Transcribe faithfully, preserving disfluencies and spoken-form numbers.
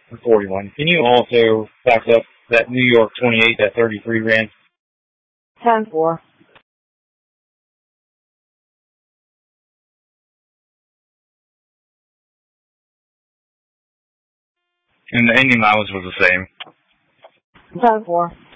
forty-one. Can you also back up that New York twenty-eight that thirty-three ran? ten four. And the engine mileage was the same. ten four.